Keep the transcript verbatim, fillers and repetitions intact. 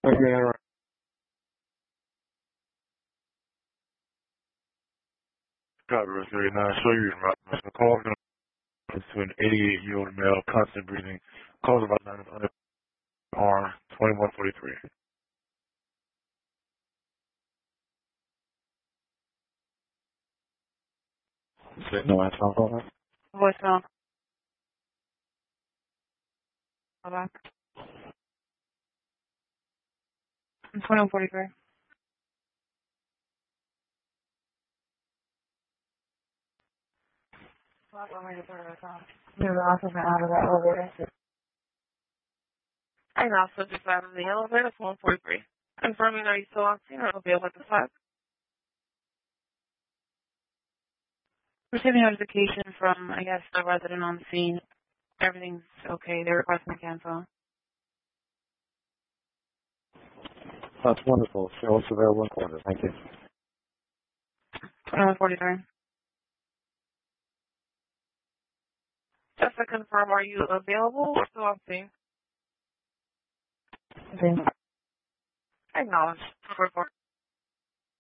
Okay, all right. Cover thirty-nine. Show you Mister Call to an eighty-eight-year-old male, constant breathing, cause about nine hundred arm, twenty-one forty-three. No answer on phone. Voicemail. Hold on. twenty-one forty-three. You're also been out of the elevator. I also just out of the elevator. It's one forty-three. Confirming, are you still on scene or will be able to stop? Receiving notification from, I guess, the resident on the scene. Everything's okay. They're requesting to cancel. That's wonderful. Show us available in quarter. Thank you. twenty-one forty-three. Just to confirm, are you available or still on scene? Okay. Acknowledge. Report.